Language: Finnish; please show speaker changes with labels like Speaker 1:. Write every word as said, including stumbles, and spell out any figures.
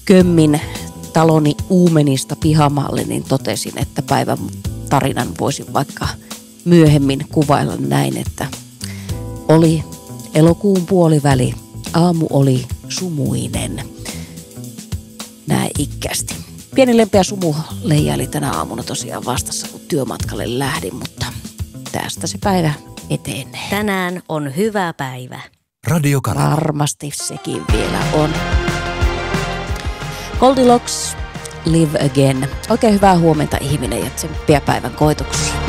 Speaker 1: kömmin taloni uumenista pihamaalle, niin totesin, että päivän tarinan voisin vaikka myöhemmin kuvailla näin, että oli elokuun puoliväli, aamu oli sumuinen. Näin ikkästi. Pieni lempeä sumu leijaili tänä aamuna tosiaan vastassa, kun työmatkalle lähdin, mutta tästä se päivä etenee.
Speaker 2: Tänään on hyvä päivä.
Speaker 3: Radio Kanava.
Speaker 1: Varmasti sekin vielä on. Goldilocks, Live Again. Oikein hyvää huomenta ihminen ja tsemppiä päivän koitoksiin.